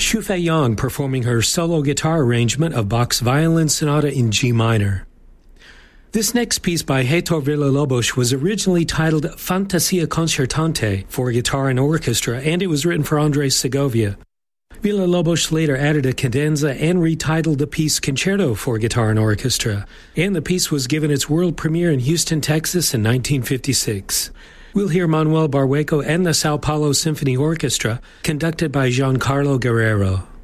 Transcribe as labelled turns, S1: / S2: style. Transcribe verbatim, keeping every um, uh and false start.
S1: Xu Feiyang performing her solo guitar arrangement of Bach's Violin Sonata in G minor. This next piece by Heitor Villa-Lobos was originally titled Fantasia Concertante for guitar and orchestra, and it was written for Andres Segovia. Villa-Lobos later added a cadenza and retitled the piece Concerto for Guitar and Orchestra, and the piece was given its world premiere in Houston, Texas in nineteen fifty-six. We'll hear Manuel Barrueco and the Sao Paulo Symphony Orchestra, conducted by Giancarlo Guerrero.